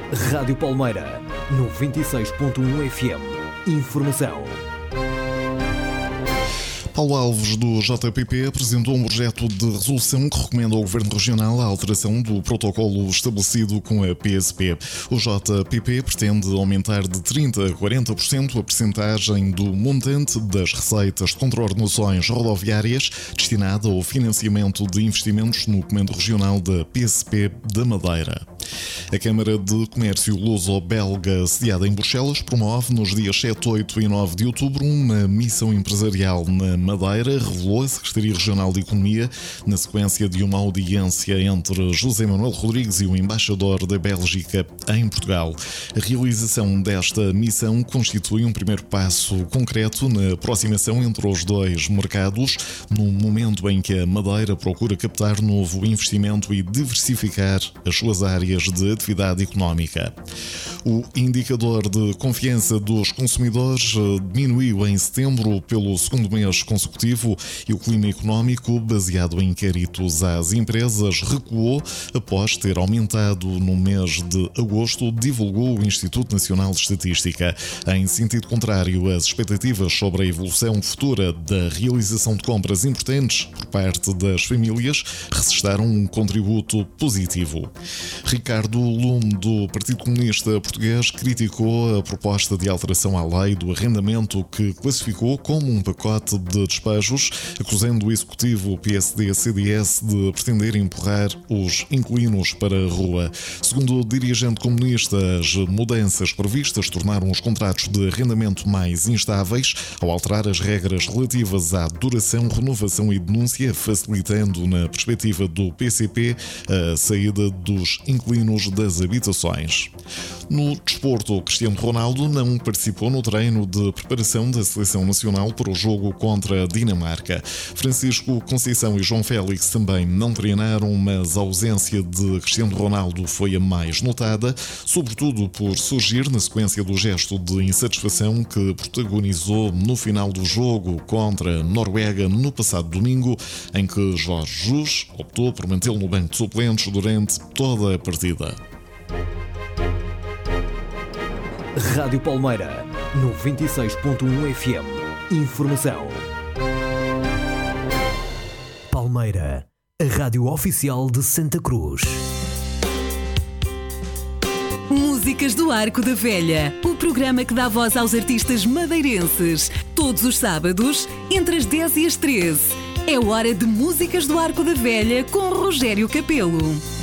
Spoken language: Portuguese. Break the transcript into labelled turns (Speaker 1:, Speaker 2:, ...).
Speaker 1: Rádio Palmeira, 96.1 FM. Informação.
Speaker 2: Paulo Alves, do JPP, apresentou um projeto de resolução que recomenda ao Governo Regional a alteração do protocolo estabelecido com a PSP. O JPP pretende aumentar de 30% a 40% a percentagem do montante das receitas de contraordenações rodoviárias destinada ao financiamento de investimentos no Comando Regional da PSP da Madeira. A Câmara de Comércio Luso-Belga, sediada em Bruxelas, promove nos dias 7, 8 e 9 de outubro uma missão empresarial na Madeira, revelou a Secretaria Regional de Economia, na sequência de uma audiência entre José Manuel Rodrigues e o embaixador da Bélgica em Portugal. A realização desta missão constitui um primeiro passo concreto na aproximação entre os dois mercados, num momento em que a Madeira procura captar novo investimento e diversificar as suas áreas de atividade económica. O indicador de confiança dos consumidores diminuiu em setembro pelo segundo mês consecutivo e o clima económico, baseado em inquéritos às empresas, recuou após ter aumentado no mês de agosto, divulgou o Instituto Nacional de Estatística. Em sentido contrário, as expectativas sobre a evolução futura da realização de compras importantes por parte das famílias registraram um contributo positivo. Ricardo Lume, do Partido Comunista Português, criticou a proposta de alteração à lei do arrendamento que classificou como um pacote de despejos, acusando o executivo PSD-CDS de pretender empurrar os inquilinos para a rua. Segundo o dirigente comunista, as mudanças previstas tornaram os contratos de arrendamento mais instáveis ao alterar as regras relativas à duração, renovação e denúncia, facilitando, na perspectiva do PCP, a saída dos inquilinos das habitações. No desporto, Cristiano Ronaldo não participou no treino de preparação da Seleção Nacional para o jogo contra a Dinamarca. Francisco Conceição e João Félix também não treinaram, mas a ausência de Cristiano Ronaldo foi a mais notada, sobretudo por surgir na sequência do gesto de insatisfação que protagonizou no final do jogo contra a Noruega no passado domingo, em que Jorge Jesus optou por mantê-lo no banco de suplentes durante toda a partida.
Speaker 1: Rádio Palmeira, 96.1 FM. Informação. Palmeira, a rádio oficial de Santa Cruz.
Speaker 3: Músicas do Arco da Velha, o programa que dá voz aos artistas madeirenses. Todos os sábados, entre as 10 e as 13. É hora de Músicas do Arco da Velha com Rogério Capelo.